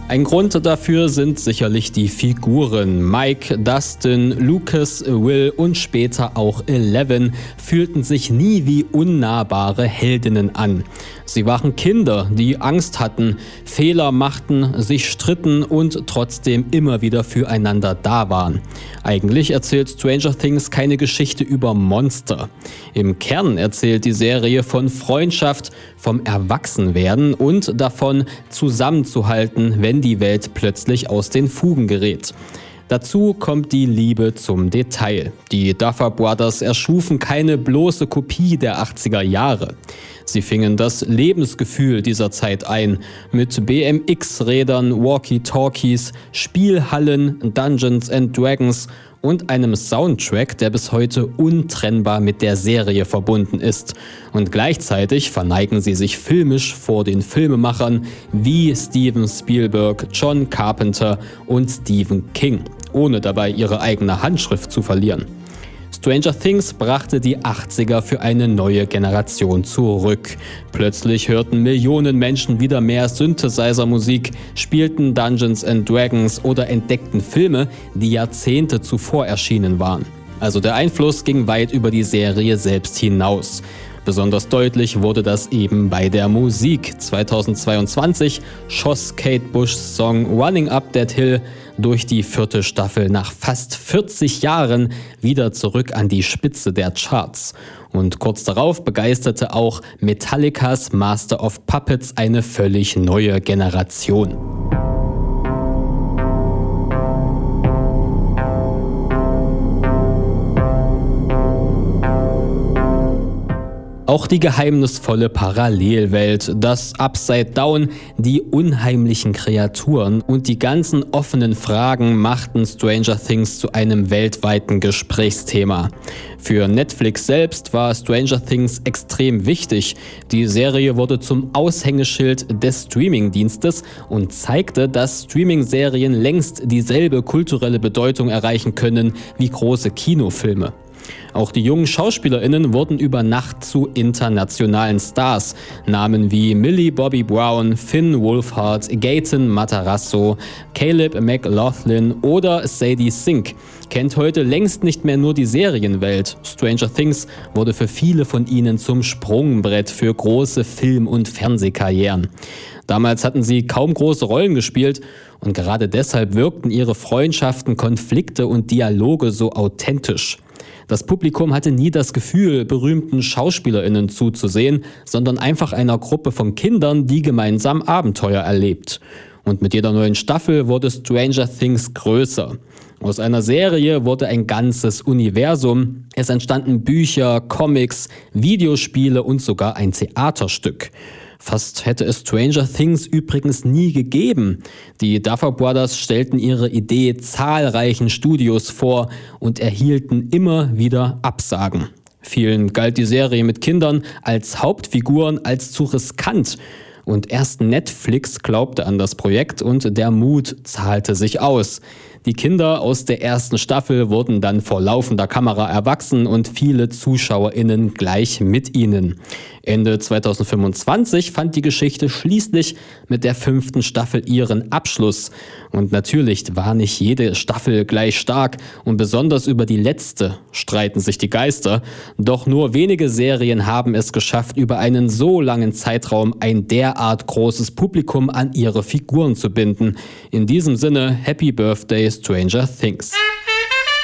Ein Grund dafür sind sicherlich die Figuren. Mike, Dustin, Lucas, Will und später auch Eleven fühlten sich nie wie unnahbare Heldinnen an. Sie waren Kinder, die Angst hatten, Fehler machten, sich stritten und trotzdem immer wieder füreinander da waren. Eigentlich erzählt Stranger Things keine Geschichte über Monster. Im Kern erzählt die Serie von Freundschaft, vom Erwachsenwerden und davon, zusammenzuhalten, wenn die Welt plötzlich aus den Fugen gerät. Dazu kommt die Liebe zum Detail. Die Duffer Brothers erschufen keine bloße Kopie der 80er Jahre. Sie fingen das Lebensgefühl dieser Zeit ein, mit BMX-Rädern, Walkie-Talkies, Spielhallen, Dungeons & Dragons und einem Soundtrack, der bis heute untrennbar mit der Serie verbunden ist. Und gleichzeitig verneigen sie sich filmisch vor den Filmemachern wie Steven Spielberg, John Carpenter und Stephen King, ohne dabei ihre eigene Handschrift zu verlieren. Stranger Things brachte die 80er für eine neue Generation zurück. Plötzlich hörten Millionen Menschen wieder mehr Synthesizer-Musik, spielten Dungeons & Dragons oder entdeckten Filme, die Jahrzehnte zuvor erschienen waren. Also der Einfluss ging weit über die Serie selbst hinaus. Besonders deutlich wurde das eben bei der Musik. 2022 schoss Kate Bushs Song Running Up That Hill durch die 4. Staffel nach fast 40 Jahren wieder zurück an die Spitze der Charts. Und kurz darauf begeisterte auch Metallicas Master of Puppets eine völlig neue Generation. Auch die geheimnisvolle Parallelwelt, das Upside Down, die unheimlichen Kreaturen und die ganzen offenen Fragen machten Stranger Things zu einem weltweiten Gesprächsthema. Für Netflix selbst war Stranger Things extrem wichtig. Die Serie wurde zum Aushängeschild des Streamingdienstes und zeigte, dass Streaming-Serien längst dieselbe kulturelle Bedeutung erreichen können wie große Kinofilme. Auch die jungen SchauspielerInnen wurden über Nacht zu internationalen Stars. Namen wie Millie Bobby Brown, Finn Wolfhard, Gaten Matarazzo, Caleb McLaughlin oder Sadie Sink kennt heute längst nicht mehr nur die Serienwelt. Stranger Things wurde für viele von ihnen zum Sprungbrett für große Film- und Fernsehkarrieren. Damals hatten sie kaum große Rollen gespielt und gerade deshalb wirkten ihre Freundschaften, Konflikte und Dialoge so authentisch. Das Publikum hatte nie das Gefühl, berühmten SchauspielerInnen zuzusehen, sondern einfach einer Gruppe von Kindern, die gemeinsam Abenteuer erlebt. Und mit jeder neuen Staffel wurde Stranger Things größer. Aus einer Serie wurde ein ganzes Universum. Es entstanden Bücher, Comics, Videospiele und sogar ein Theaterstück. Fast hätte es Stranger Things übrigens nie gegeben. Die Duffer Brothers stellten ihre Idee zahlreichen Studios vor und erhielten immer wieder Absagen. Vielen galt die Serie mit Kindern als Hauptfiguren als zu riskant. Und erst Netflix glaubte an das Projekt und der Mut zahlte sich aus. Die Kinder aus der ersten Staffel wurden dann vor laufender Kamera erwachsen und viele ZuschauerInnen gleich mit ihnen. Ende 2025 fand die Geschichte schließlich mit der 5. Staffel ihren Abschluss. Und natürlich war nicht jede Staffel gleich stark und besonders über die letzte streiten sich die Geister. Doch nur wenige Serien haben es geschafft, über einen so langen Zeitraum ein derart großes Publikum an ihre Figuren zu binden. In diesem Sinne, Happy Birthday Stranger Things.